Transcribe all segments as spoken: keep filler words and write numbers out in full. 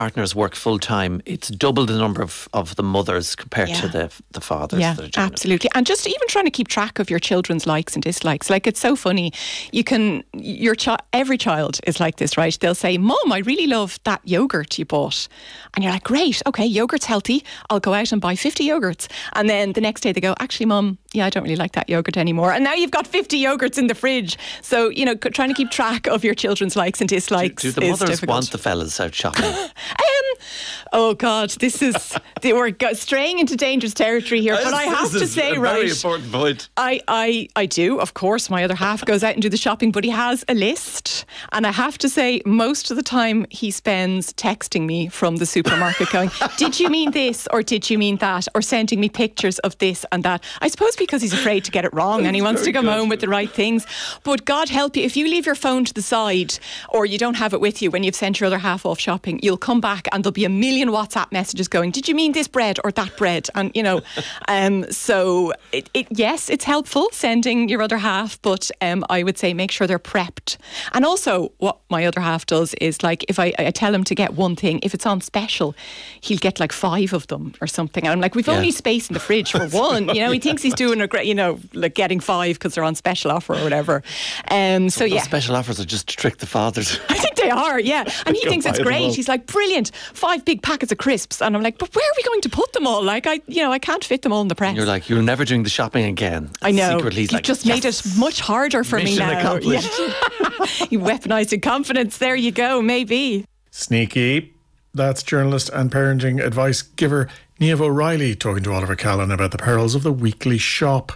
partners work full time, it's double the number of, of the mothers compared Yeah. to the the fathers. Yeah, that are doing it. absolutely. And just even trying to keep track of your children's likes and dislikes. Like, it's so funny. You can, your child, every child is like this, right? They'll say, Mum, I really love that yogurt you bought. And you're like, great, okay, yogurt's healthy. I'll go out and buy fifty yogurts. And then the next day they go, actually, Mum, yeah, I don't really like that yogurt anymore. And now you've got fifty yogurts in the fridge. So, you know, trying to keep track of your children's likes and dislikes Do, do the is mothers difficult. want the fellas out shopping? Um, oh God, this is we're go- straying into dangerous territory here. But I have to say, a right, very important point. I, I, I do, of course. My other half goes out and do the shopping, but he has a list, and I have to say, most of the time he spends texting me from the supermarket, going, "Did you mean this, or did you mean that?" or sending me pictures of this and that. I suppose because he's afraid to get it wrong, and he wants to come home with the right things. But God help you, if you leave your phone to the side, or you don't have it with you when you've sent your other half off shopping, you'll come back and there'll be a million WhatsApp messages going, "Did you mean this bread or that bread?" And you know, um, so it, it, yes, it's helpful sending your other half, but um, I would say make sure they're prepped. And also, what my other half does is, like, if I, I tell him to get one thing, if it's on special, he'll get like five of them or something. And I'm like, we've Yeah. only space in the fridge for one. You know, he thinks he's doing a great, you know, like getting five because they're on special offer or whatever. Um, so Those yeah. special offers are just to trick the fathers. I think they are, yeah. And he Go thinks it's buy them all. great. He's like, brilliant, five big packets of crisps. And I'm like, but where are we going to put them all? Like, I, you know, I can't fit them all in the press. You're like, you're never doing the shopping again. I know. Secretly, he's You've like, just yes. made it much harder for Mission me now. accomplished. Yeah. You weaponised in confidence. There you go, maybe. Sneaky. That's journalist and parenting advice giver Niamh O'Reilly talking to Oliver Callan about the perils of the weekly shop.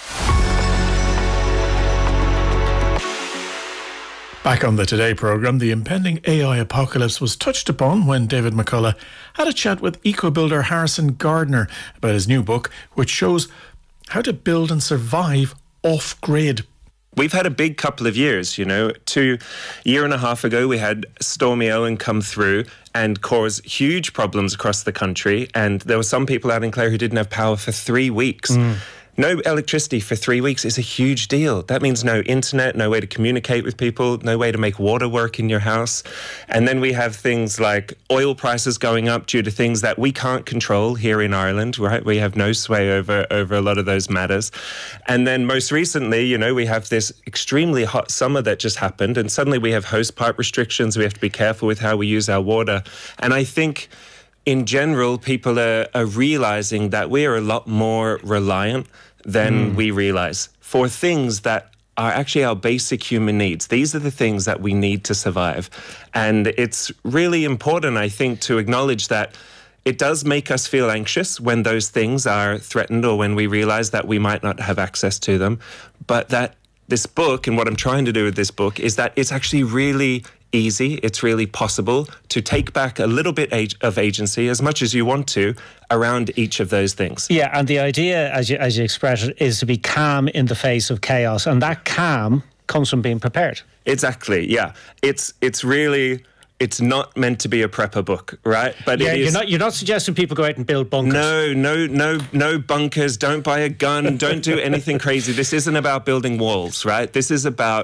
Back on the Today programme, the impending A I apocalypse was touched upon when David McCullough had a chat with eco-builder Harrison Gardner about his new book, which shows how to build and survive off-grid. We've had a big couple of years, you know. Two a year and a half ago, we had Stormy Owen come through and cause huge problems across the country. And there were some people out in Clare who didn't have power for three weeks. Mm. No electricity for three weeks is a huge deal. That means no internet, no way to communicate with people, no way to make water work in your house. And then we have things like oil prices going up due to things that we can't control here in Ireland, right? We have no sway over, over a lot of those matters. And then most recently, you know, we have this extremely hot summer that just happened, and suddenly we have hosepipe restrictions. We have to be careful with how we use our water. And I think in general, people are, are realizing that we are a lot more reliant than mm. we realize for things that are actually our basic human needs. These are the things that we need to survive. And it's really important, I think, to acknowledge that it does make us feel anxious when those things are threatened or when we realize that we might not have access to them. But that this book, and what I'm trying to do with this book, is that it's actually really easy, it's really possible to take back a little bit of agency, as much as you want to, around each of those things. Yeah, and the idea, as you, as you express it, is to be calm in the face of chaos, and that calm comes from being prepared. Exactly, yeah. It's it's really... It's not meant to be a prepper book, right? But yeah, it is, you're not. You're not suggesting people go out and build bunkers. No, no, no, no bunkers. Don't buy a gun. Don't do anything crazy. This isn't about building walls, right? This is about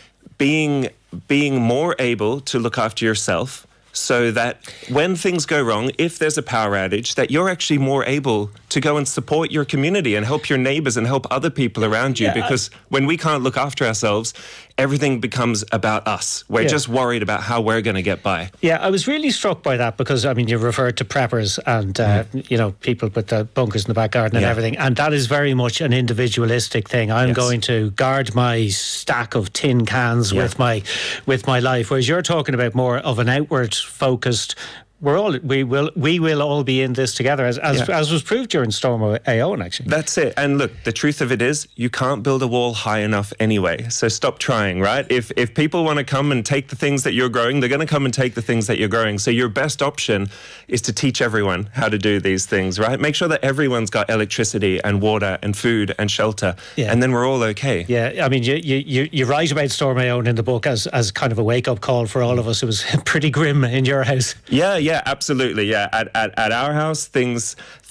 being being more able to look after yourself, so that when things go wrong, if there's a power outage, that you're actually more able to go and support your community and help your neighbours and help other people around you. Yeah, because I, when we can't look after ourselves, everything becomes about us. We're yeah. just worried about how we're going to get by. Yeah, I was really struck by that because, I mean, you referred to preppers and, uh, mm. you know, people with the bunkers in the back garden and yeah. everything. And that is very much an individualistic thing. I'm yes. going to guard my stack of tin cans yeah. with my with my life. Whereas you're talking about more of an outward focused, we're all we will we will all be in this together, as as, yeah. as was proved during Storm Owen, actually. That's it. And look, the truth of it is, you can't build a wall high enough anyway. So stop trying, right? If if people want to come and take the things that you're growing, they're going to come and take the things that you're growing. So your best option is to teach everyone how to do these things, right? Make sure that everyone's got electricity and water and food and shelter, yeah. and then we're all okay. Yeah, I mean, you you you write about Storm Owen in the book as as kind of a wake up call for all of us. It was pretty grim in your house. Yeah, yeah. Yeah, absolutely. Yeah, at, at at our house, things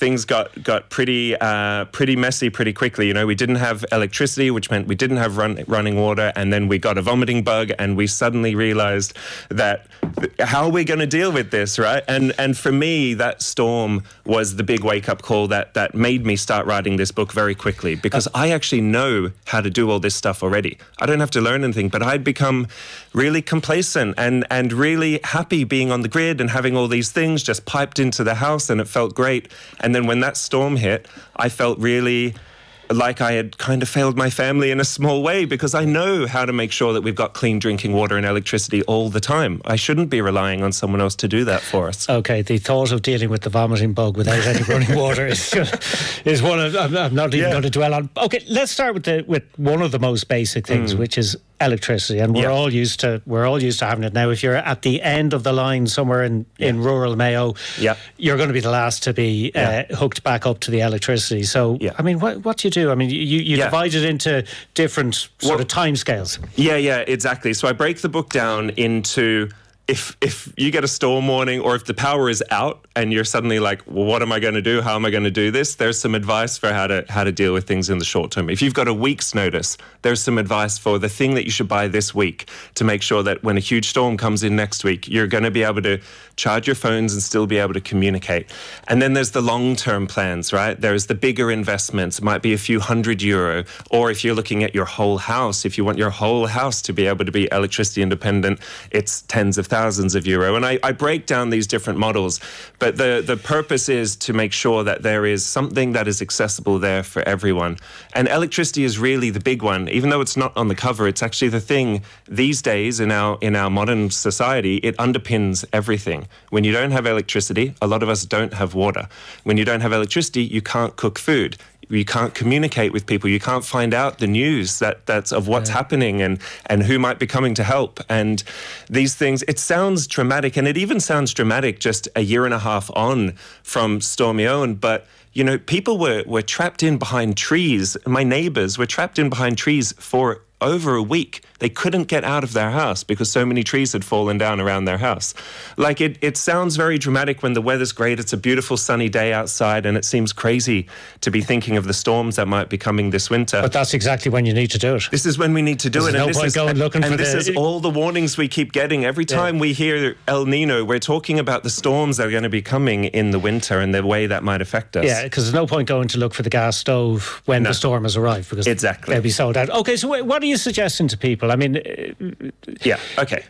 things got got pretty uh, pretty messy pretty quickly. You know, we didn't have electricity, which meant we didn't have run, running water, and then we got a vomiting bug, and we suddenly realized that how are we going to deal with this, right? And and for me, that storm was the big wake up call that that made me start writing this book very quickly, because I actually know how to do all this stuff already. I don't have to learn anything, but I'd become really complacent and and really happy being on the grid and having all these things just piped into the house, and it felt great. And then when that storm hit, I felt really like I had kind of failed my family in a small way, because I know how to make sure that we've got clean drinking water and electricity all the time. I shouldn't be relying on someone else to do that for us. Okay, the thought of dealing with the vomiting bug without any running water is is one of, I'm, I'm not even yeah. going to dwell on. Okay, let's start with the with one of the most basic things, mm. which is electricity, and we're yeah. all used to we're all used to having it now. If you're at the end of the line somewhere in, yeah. in rural Mayo, yeah. you're going to be the last to be yeah. uh, hooked back up to the electricity. So, yeah. I mean, what what do you do? I mean, you you yeah. divide it into different sort well, of timescales. Yeah, yeah, exactly. So I break the book down into if if you get a storm warning, or if the power is out and you're suddenly like, well, what am I going to do? How am I going to do this? There's some advice for how to how to deal with things in the short term. If you've got a week's notice, there's some advice for the thing that you should buy this week to make sure that when a huge storm comes in next week, you're going to be able to charge your phones and still be able to communicate. And then there's the long-term plans, right? There's the bigger investments. It might be a few hundred euro. Or if you're looking at your whole house, if you want your whole house to be able to be electricity independent, it's tens of thousands of euro. And I, I break down these different models. But the, the purpose is to make sure that there is something that is accessible there for everyone. And electricity is really the big one. Even though it's not on the cover, it's actually the thing these days in our in our modern society. It underpins everything. When you don't have electricity, a lot of us don't have water. When you don't have electricity, you can't cook food. You can't communicate with people. You can't find out the news that that's of what's yeah. happening and, and who might be coming to help. And these things, it sounds dramatic, and it even sounds dramatic just a year and a half on from Stormy Owen. But, you know, people were, were trapped in behind trees. My neighbours were trapped in behind trees for over a week. They couldn't get out of their house because so many trees had fallen down around their house. Like, it, it sounds very dramatic when the weather's great. It's a beautiful sunny day outside, and it seems crazy to be thinking of the storms that might be coming this winter. But that's exactly when you need to do it. This is when we need to do There's it. No and this point is, going looking and for this the... is all the warnings we keep getting. Every time yeah. we hear El Nino, we're talking about the storms that are going to be coming in the winter and the way that might affect us. Yeah, because there's no point going to look for the gas stove when no. the storm has arrived, because exactly. they'll be sold out. Okay, so what are you suggesting to people? I mean... Yeah, okay.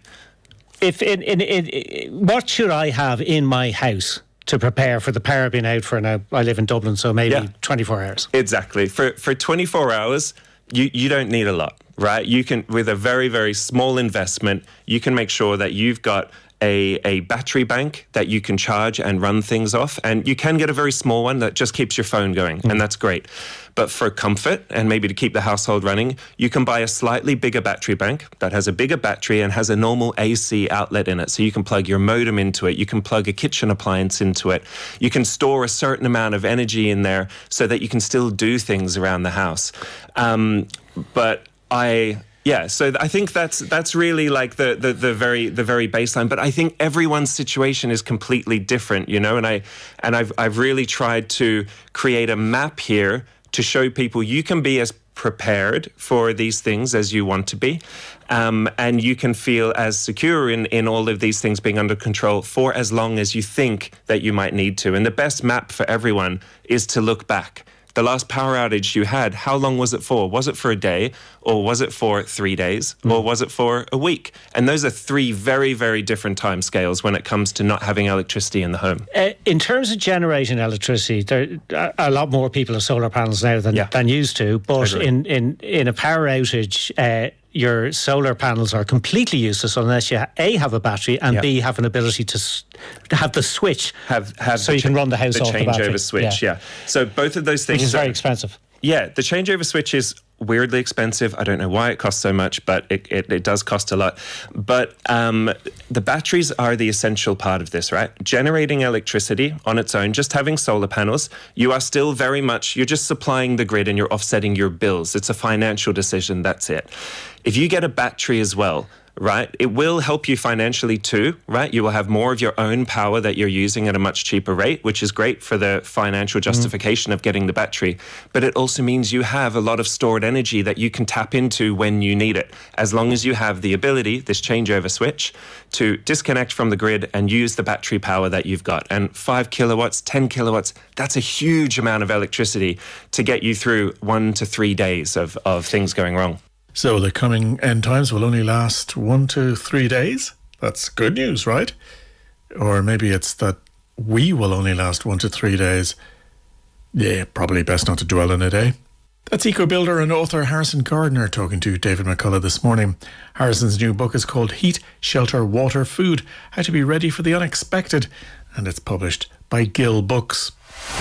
If in, in, in, what should I have in my house to prepare for the power being out for now? I live in Dublin, so maybe yeah. twenty-four hours. Exactly. For for twenty-four hours, you, you don't need a lot, right? You can, with a very, very small investment, you can make sure that you've got A, a battery bank that you can charge and run things off. And you can get a very small one that just keeps your phone going, mm. and that's great. But for comfort and maybe to keep the household running, you can buy a slightly bigger battery bank that has a bigger battery and has a normal A C outlet in it. So you can plug your modem into it. You can plug a kitchen appliance into it. You can store a certain amount of energy in there so that you can still do things around the house. Um, but I... Yeah, so I think that's that's really like the, the, the very the very baseline. But I think everyone's situation is completely different, you know. And I and I've I've really tried to create a map here to show people you can be as prepared for these things as you want to be, um, and you can feel as secure in in all of these things being under control for as long as you think that you might need to. And the best map for everyone is to look back. The last power outage you had, how long was it for? Was it for a day, or was it for three days, mm. or was it for a week? And those are three very, very different time scales when it comes to not having electricity in the home. Uh, in terms of generating electricity, there are a lot more people have solar panels now than, yeah. than used to. But in, in, in a power outage, uh, your solar panels are completely useless unless you A, have a battery, and yeah. B, have an ability to, s- to have the switch have, have so you ch- can run the house the off the battery. changeover switch, yeah. yeah. So both of those things... Which is very are, expensive. Yeah, the changeover switch is weirdly expensive. I don't know why it costs so much, but it, it, it does cost a lot. But um, the batteries are the essential part of this, right? Generating electricity on its own, just having solar panels, you are still very much, you're just supplying the grid and you're offsetting your bills. It's a financial decision, that's it. If you get a battery as well, right? It will help you financially too, right? You will have more of your own power that you're using at a much cheaper rate, which is great for the financial justification mm. of getting the battery. But it also means you have a lot of stored energy that you can tap into when you need it, as long as you have the ability, this changeover switch, to disconnect from the grid and use the battery power that you've got. And five kilowatts, ten kilowatts, that's a huge amount of electricity to get you through one to three days of, of things going wrong. So the coming end times will only last one to three days? That's good news, right? Or maybe it's that we will only last one to three days. Yeah, probably best not to dwell on it, eh? That's eco-builder and author Harrison Gardner talking to David McCullough this morning. Harrison's new book is called Heat, Shelter, Water, Food, How to be Ready for the Unexpected, and it's published by Gill Books.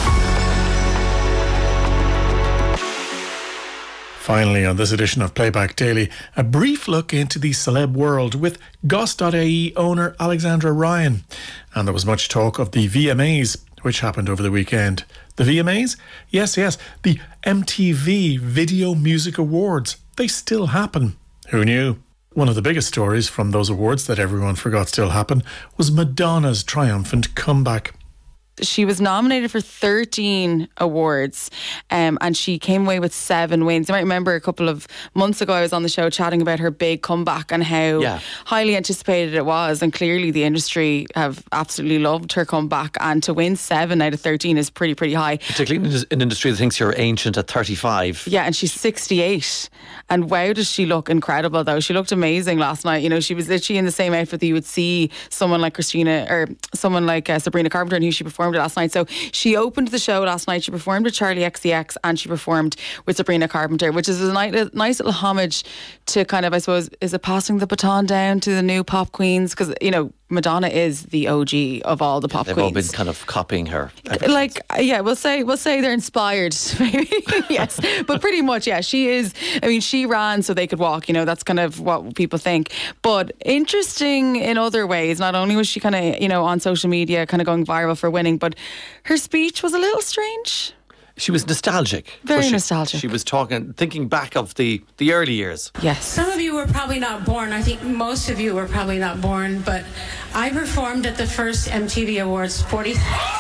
Finally, on this edition of Playback Daily, a brief look into the celeb world with Goss dot I E owner Alexandra Ryan. And there was much talk of the V M As, which happened over the weekend. The V M As? Yes, yes, the M T V Video Music Awards. They still happen. Who knew? One of the biggest stories from those awards that everyone forgot still happen was Madonna's triumphant comeback. She was nominated for thirteen awards um, and she came away with seven wins. You might remember a couple of months ago I was on the show chatting about her big comeback and how yeah. highly anticipated it was, and clearly the industry have absolutely loved her comeback, and to win seven out of thirteen is pretty pretty high. Particularly in an industry that thinks you're ancient at thirty-five. Yeah, and she's sixty-eight, and wow, does she look incredible though. She looked amazing last night. You know, she was literally in the same outfit that you would see someone like Christina or someone like uh, Sabrina Carpenter, and who she performed last night. So she opened the show last night. She performed with Charlie X C X and she performed with Sabrina Carpenter, which is a nice, nice little homage to kind of, I suppose, is it passing the baton down to the new pop queens? Because, you know, Madonna is the O G of all the pop They've queens. They've all been kind of copying her. Like, yeah, we'll say we'll say they're inspired, maybe. Yes, but pretty much, yeah, she is. I mean, she ran so they could walk. You know, that's kind of what people think. But interesting in other ways. Not only was she kind of, you know, on social media, kind of going viral for winning, but her speech was a little strange. She was nostalgic. Very she, nostalgic. She was talking, thinking back of the, the early years. Yes. Some of you were probably not born. I think most of you were probably not born, but I performed at the first M T V Awards forty,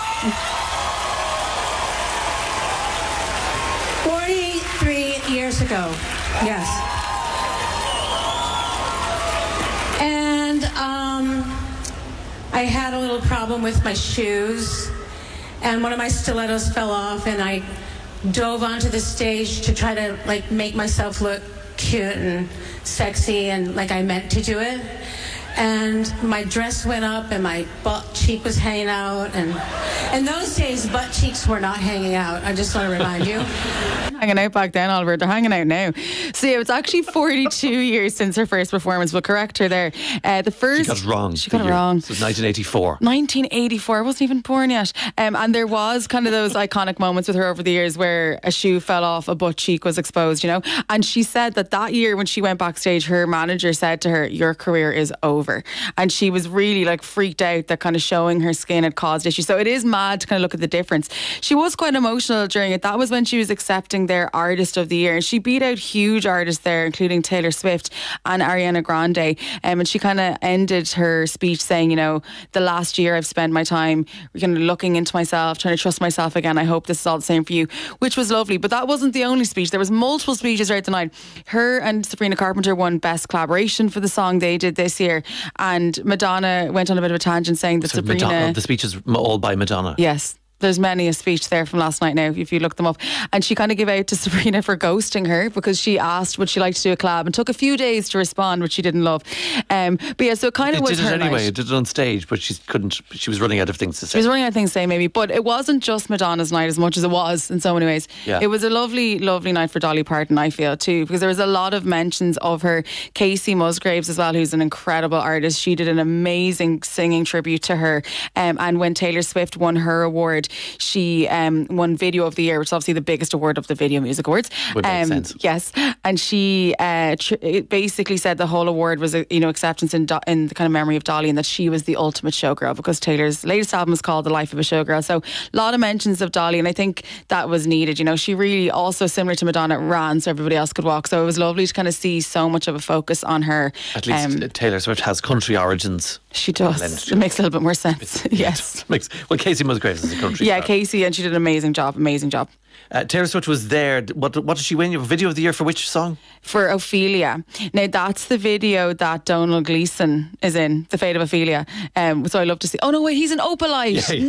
forty-three years ago. Yes. And um, I had a little problem with my shoes. And one of my stilettos fell off, and I dove onto the stage to try to like make myself look cute and sexy and like I meant to do it. And my dress went up and my butt cheek was hanging out, and in those days butt cheeks were not hanging out. I just want to remind you. Hanging out back then, Oliver. They're hanging out now. So yeah, it's actually forty-two years since her first performance. We'll correct her there. Uh, the first She got it wrong. She got it year. wrong. This was nineteen eighty-four. nineteen eighty-four. I wasn't even born yet. Um, and there was kind of those iconic moments with her over the years where a shoe fell off, a butt cheek was exposed, you know. And she said that that year when she went backstage, her manager said to her, "Your career is over." And she was really like freaked out that kind of showing her skin had caused issues. So it is mad to kind of look at the difference. She was quite emotional during it. That was when she was accepting their Artist of the Year. And she beat out huge artists there, including Taylor Swift and Ariana Grande. Um, and she kind of ended her speech saying, you know, the last year I've spent my time kind of looking into myself, trying to trust myself again. I hope this is all the same for you, which was lovely. But that wasn't the only speech. There was multiple speeches throughout the night. Her and Sabrina Carpenter won Best Collaboration for the song they did this year. And Madonna went on a bit of a tangent saying that So Sabrina... Madonna, the speech is all by Madonna. Yes. There's many a speech there from last night now, if you look them up. And she kind of gave out to Sabrina for ghosting her because she asked would she like to do a collab and took a few days to respond, which she didn't love. Um, but yeah, so it kind of It was did her it anyway. night. It did it on stage, but she couldn't. She was running out of things to say. She was running out of things to say, maybe. But it wasn't just Madonna's night as much as it was in so many ways. Yeah. It was a lovely, lovely night for Dolly Parton, I feel, too, because there was a lot of mentions of her. Casey Musgraves as well, who's an incredible artist. She did an amazing singing tribute to her. Um, and when Taylor Swift won her award, she um, won Video of the Year, which is obviously the biggest award of the Video Music Awards. Would make um, sense. Yes, and she uh, tr- it basically said the whole award was a, you know, acceptance in, do- in the kind of memory of Dolly, and that she was the ultimate showgirl, because Taylor's latest album is called The Life of a Showgirl. So a lot of mentions of Dolly, and I think that was needed. You know, she really also, similar to Madonna, ran so everybody else could walk. So it was lovely to kind of see so much of a focus on her. At least Um, uh, Taylor Swift has country origins. she does. Blend. It makes a little bit more sense. Yes. Makes, well, Casey Musgraves is a country Yeah, star. Casey, and she did an amazing job. Amazing job. Uh, Taylor Swift was there. What what did she win? Video of the Year for which song? For Ophelia. Now, that's the video that Donald Gleason is in, The Fate of Ophelia. Um, so I love to see. Oh, no, wait, he's in Opalite. Yeah, yeah.